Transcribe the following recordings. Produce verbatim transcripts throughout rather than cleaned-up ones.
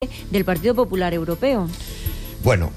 del Partido Popular Europeo. Bueno,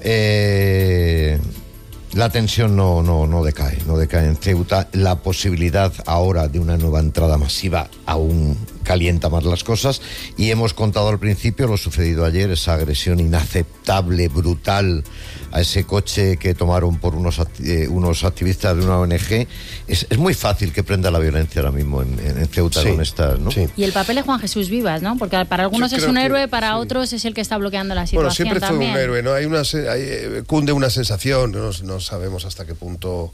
eh, la tensión no, no, no decae, no decae en Ceuta. La posibilidad ahora de una nueva entrada masiva aún calienta más las cosas, y hemos contado al principio lo sucedido ayer, esa agresión inaceptable, brutal a ese coche que tomaron por unos, eh, unos activistas de una O N G. Es, es muy fácil que prenda la violencia ahora mismo en, en Ceuta, sí, con estas, ¿no? Sí. Y el papel de Juan Jesús Vivas, ¿no? Porque para algunos es un héroe, para sí. otros es el que está bloqueando la situación. Bueno, siempre también. fue un héroe, ¿no? Hay una, hay, cunde una sensación, no, no sabemos hasta qué punto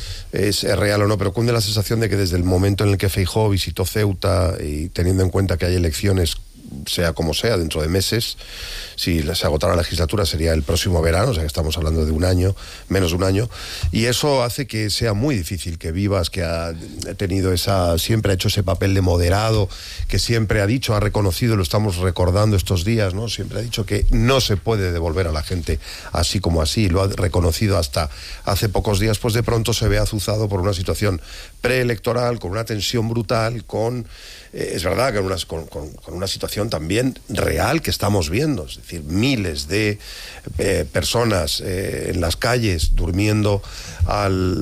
es real o no, pero cunde la sensación de que desde el momento en el que Feijóo visitó Ceuta, y teniendo en cuenta que hay elecciones, sea como sea, dentro de meses, si se agotara la legislatura sería el próximo verano, o sea que estamos hablando de un año, menos de un año, y eso hace que sea muy difícil que Vivas, que ha tenido esa, siempre ha hecho ese papel de moderado, que siempre ha dicho, ha reconocido, lo estamos recordando estos días, ¿no? Siempre ha dicho que no se puede devolver a la gente así como así, lo ha reconocido hasta hace pocos días, pues de pronto se ve azuzado por una situación preelectoral, con una tensión brutal, con, eh, es verdad que una, con, con, con una situación también real que estamos viendo, es decir, miles de eh, personas eh, en las calles durmiendo al,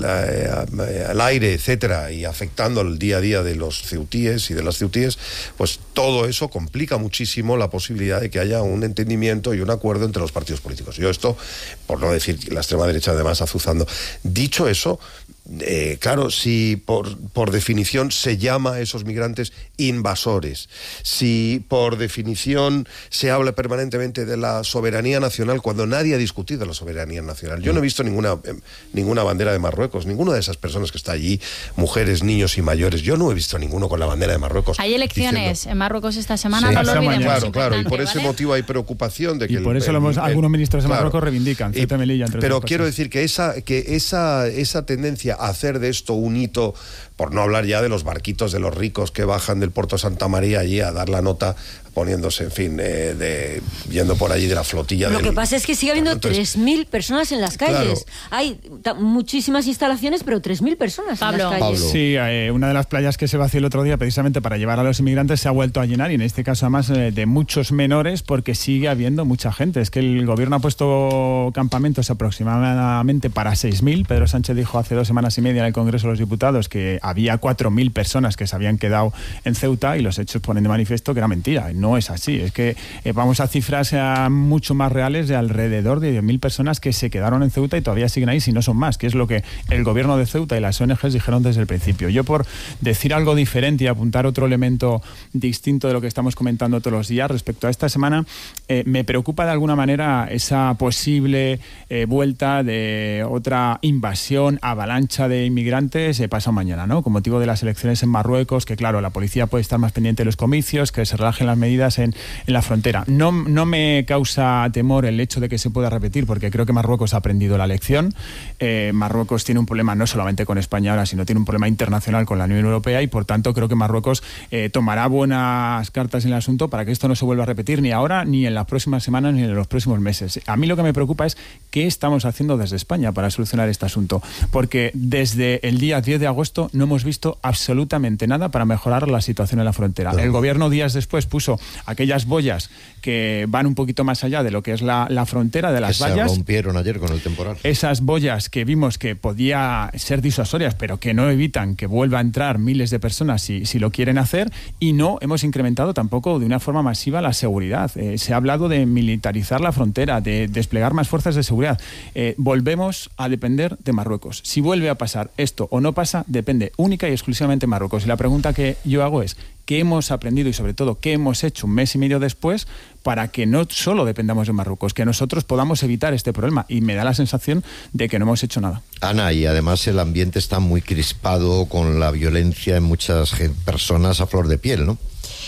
eh, al aire, etcétera, y afectando el día a día de los ceutíes y de las ceutíes, pues todo eso complica muchísimo la posibilidad de que haya un entendimiento y un acuerdo entre los partidos políticos. Yo esto, por no decir la extrema derecha además azuzando. Dicho eso, Eh, claro, si por, por definición se llama a esos migrantes invasores, si por definición se habla permanentemente de la soberanía nacional cuando nadie ha discutido la soberanía nacional. Yo no he visto ninguna, eh, ninguna bandera de Marruecos, ninguna de esas personas que está allí, mujeres, niños y mayores, yo no he visto ninguno con la bandera de Marruecos. Hay elecciones diciendo, en Marruecos esta semana, sí, no lo olvidemos. Claro, claro, y por ¿vale? ese motivo hay preocupación de que... Y por el, eso lo hemos, el, el, algunos ministros de claro, Marruecos reivindican, Ceuta y Melilla, entre pero otras quiero cosas. decir que esa, que esa, esa tendencia a hacer de esto un hito, por no hablar ya de los barquitos de los ricos que bajan del puerto Santa María allí a dar la nota, poniéndose, en fin, eh, de, yendo por allí de la flotilla. Lo del, que pasa es que sigue habiendo Entonces, tres mil personas en las calles. Claro. Hay ta- muchísimas instalaciones, pero tres mil personas Pablo. en las calles. Pablo. Sí, eh, una de las playas que se vació el otro día precisamente para llevar a los inmigrantes se ha vuelto a llenar, y en este caso además eh, de muchos menores, porque sigue habiendo mucha gente. Es que el gobierno ha puesto campamentos aproximadamente para seis mil. Pedro Sánchez dijo hace dos semanas y media en el Congreso de los Diputados que había cuatro mil personas que se habían quedado en Ceuta, y los hechos ponen de manifiesto que era mentira. No es así. Es que eh, vamos a cifras eh, mucho más reales, de alrededor de diez mil personas que se quedaron en Ceuta y todavía siguen ahí, si no son más, que es lo que el gobierno de Ceuta y las O N Ges dijeron desde el principio. Yo, por decir algo diferente y apuntar otro elemento distinto de lo que estamos comentando todos los días respecto a esta semana, eh, me preocupa de alguna manera esa posible eh, vuelta de otra invasión, avalancha de inmigrantes eh, pasado mañana, ¿no? Con motivo de las elecciones en Marruecos, que claro, la policía puede estar más pendiente de los comicios, que se relajen las medidas en, en la frontera. No, no me causa temor el hecho de que se pueda repetir, porque creo que Marruecos ha aprendido la lección. Eh, Marruecos tiene un problema no solamente con España ahora, sino tiene un problema internacional con la Unión Europea, y por tanto creo que Marruecos eh, tomará buenas cartas en el asunto para que esto no se vuelva a repetir ni ahora, ni en las próximas semanas, ni en los próximos meses. A mí lo que me preocupa es qué estamos haciendo desde España para solucionar este asunto, porque desde el día diez de agosto no hemos visto absolutamente nada para mejorar la situación en la frontera. El gobierno días después puso aquellas boyas que van un poquito más allá de lo que es la, la frontera de las que vallas. Se rompieron ayer con el temporal. Esas boyas que vimos que podía ser disuasorias, pero que no evitan que vuelva a entrar miles de personas si, si lo quieren hacer, y no hemos incrementado tampoco de una forma masiva la seguridad. Eh, se ha hablado de militarizar la frontera, de desplegar más fuerzas de seguridad. Eh, volvemos a depender de Marruecos. Si vuelve a pasar esto o no pasa, depende única y exclusivamente de Marruecos. Y la pregunta que yo hago es, ¿qué hemos aprendido y sobre todo qué hemos hecho un mes y medio después para que no solo dependamos de Marruecos, que nosotros podamos evitar este problema? Y me da la sensación de que no hemos hecho nada. Ana, y además el ambiente está muy crispado con la violencia en muchas personas a flor de piel, ¿no?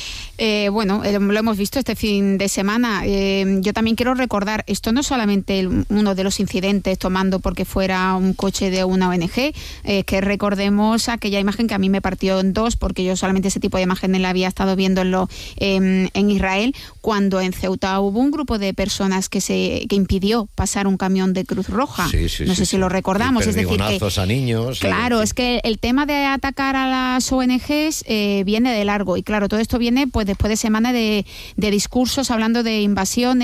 Eh, bueno, eh, lo hemos visto este fin de semana. Eh, yo también quiero recordar, esto no es solamente el, uno de los incidentes tomando porque fuera un coche de una O N G, eh, que recordemos aquella imagen que a mí me partió en dos, porque yo solamente ese tipo de imágenes la había estado viéndolo eh, en Israel, cuando en Ceuta hubo un grupo de personas que se que impidió pasar un camión de Cruz Roja. Sí, sí, no sí, sé sí. si lo recordamos. Y es decir, que, a niños. claro, y... es que el tema de atacar a las O N Ges eh, viene de largo, y claro, todo esto viene pues después de semanas de, de discursos hablando de invasiones,